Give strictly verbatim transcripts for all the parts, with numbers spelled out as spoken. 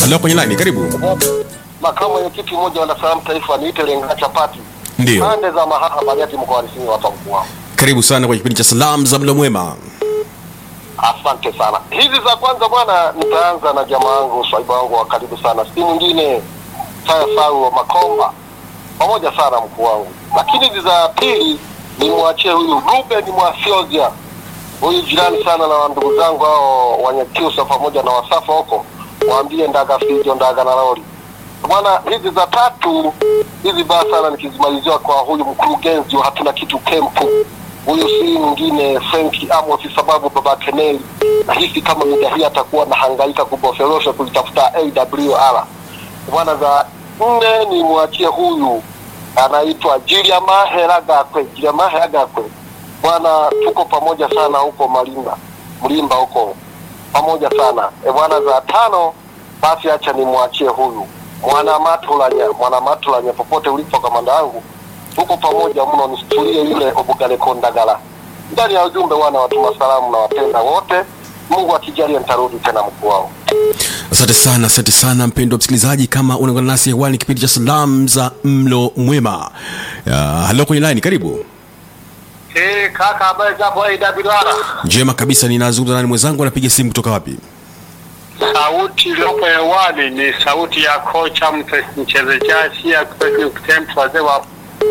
Halo kwenye line, karibu. Makamu mwenyekiti mmoja wa Salaam Taifa niite Lenga Chapati. Ndio. Pande za Mahaha Bariati mkoa wa Simiyu watu mkuu. Karibu sana kwa kipindi cha Salamu za Mlo Mwema. Asante sana. Hizi za kwanza bwana, nitaanza na jamaa wangu, swaiba wangu wa karibu sana. Si mwingine Saya Sau Makomba. Pamoja sana mkuu wangu. Lakini hizi za pili nimwachie huyu Ruben Mwasiozia. Huyu jirani sana na ndugu zangu hao Wanyakyusa pamoja na Wasafa huko. Waambie ndaga fijo ndaga na lori. Bwana, hizi za tatu hizi baa sana nikizimalizia kwa huyu mkurugenzi wa Hatuna Kitu Kempu. Huyu si mwingine Franki Amos, sababu baba Keneli na hivi kama mida hii atakuwa na hangaika kubofelosha kulitafuta A W R. Bwana, za nne ni mwachie huyu anaitwa Jilia Maheraga kwe Jilia Maheraga kwe. Bwana, tuko pamoja sana huko Malimba Mlimba huko pamoja sana. E bwana, za tano basi acha ni mwachie huyu Mwana Matulanya Mwana Matulanya, popote ulipo kamanda wangu, tuko pamoja mno, nistulie ile Obugale Kondagala. Ndani ya ujumbe wana watu masalamu na wapenda wote, Mungu akijalia nitarudi tena mkuu wao. Asante sana, asante sana mpendwa msikilizaji, kama unaungana nasi hewani kipindi cha Salamu za Mlo Mwema. Uh, halo kwenye line, karibu. Eh, kaka habari za boy Davidara? Njema kabisa, ninazungumza nani mwenzangu, anapiga simu kutoka wapi? Sauti iliyopo hewani ni sauti ya kocha mchezaji ya Temple wazee wa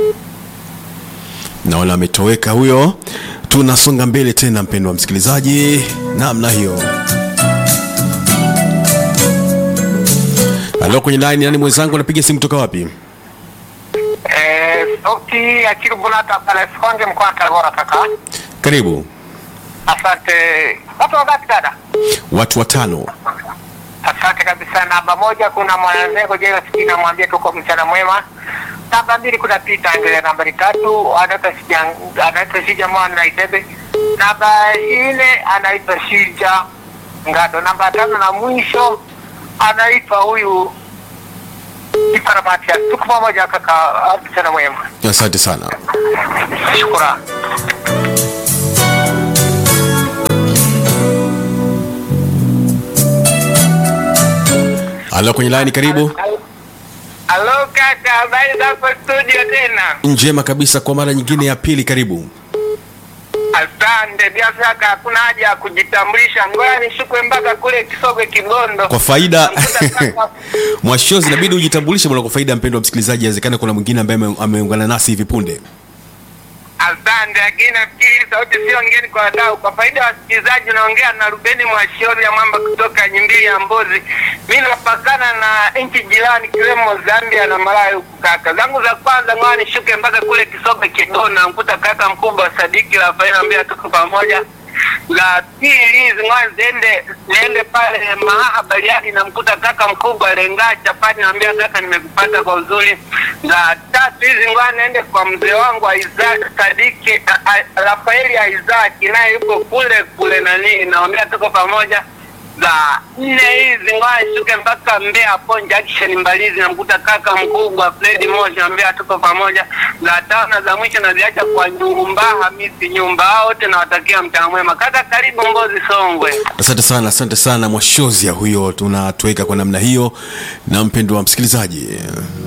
naona ametoweka huyo. Tunasonga mbele tena mpendwa msikilizaji, namna hiyo. Halo kwenye line, nani mwenzangu, anapiga simu kutoka wapi? Eh, sauti ya Kirubulata pale Songe mkoa wa Tabora kaka. Karibu. Asante. Watu wangapi dada? Watu watano. Asante kabisa. Namba moja kuna mwananzengo jela sikina, mwambie tuko mchana mwema. Namba mbili kuna Pita Angela. Namba tatu anaitwa Sija anaitwa Sija Mwana na Itebe. Namba nne anaitwa Shija Ngado. Namba tano na mwisho anaitwa huyu Iparamatia. Tuko pamoja kaka, mchana mwema. Asante sana. Shukrani. Halo kwenye line, karibu. Halo kaka, habari zako studio tena? Njema kabisa, kwa mara nyingine ya pili, karibu. Asante, bila shaka hakuna haja ya kujitambulisha. Ngoja nishukwe mpaka kule Kisogwe Kibondo. Kwa faida Mwashozi, inabidi ujitambulishe bwana, kwa faida mpendwa msikilizaji, inawezekana kuna mwingine ambaye ameungana nasi hivi punde. Asante, lakini nafikiri sauti sio ngeni kwa wadau. Kwa faida ya wasikilizaji, naongea na Rubeni Mwashozi ya Mwamba kutoka Nyimbili ya Mbozi. Mimi napakana na nchi jirani kiwemo Zambia na Malawi huku kaka. Zangu za kwanza ngoja nishuke mpaka kule Kisogwe Kibondo, mkuta kaka mkubwa Sadiki Rafael ambaye tuko pamoja. La pili ngoja ziende niende pale Mahaha Bariati na mkuta kaka mkubwa Lenga Chapati, naambia kaka nimekupata kwa uzuri. La tatu hizi ngoja niende kwa mzee wangu Isaac Sadiki Rafaeli Isaac, naye yuko kule kule nani, naambia tuko pamoja. Za nne hizi ngoja shuke mpaka Mbeya Ponja Action Mbalizi na mkuta kaka mkubwa Fred Moshi, naambia tuko pamoja. Za tano za mwisho naziacha kwa Nyumba Hamisi Nyumba, hao wote nawatakia mchana mwema. Kaka karibu Mbozi Songwe. Asante sana, asante sana Mwashozi huyo, tunatuweka kwa namna hiyo na mpendwa msikilizaji.